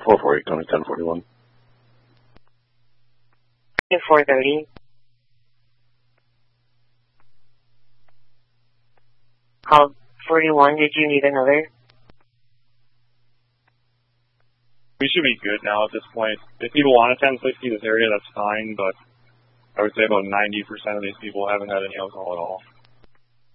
440, coming 1041. 430. Call 41, did you need another? We should be good now at this point. If people want a 1060 this area, that's fine, but I would say about 90% of these people haven't had any alcohol at all.